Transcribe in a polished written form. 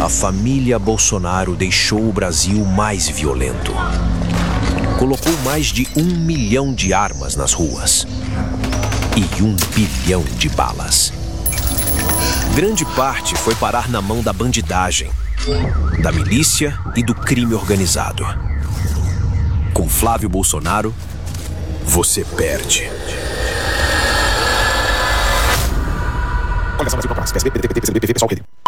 família Bolsonaro deixou o Brasil mais violento. Colocou mais de 1 milhão de armas nas ruas e 1 bilhão de balas. Grande parte foi parar na mão da bandidagem, da milícia e do crime organizado. Com Flávio Bolsonaro, você perde. Coligação Brasil Proclamas. PSB, PDT, PT, PCdoB, PV, PSOL, Rede.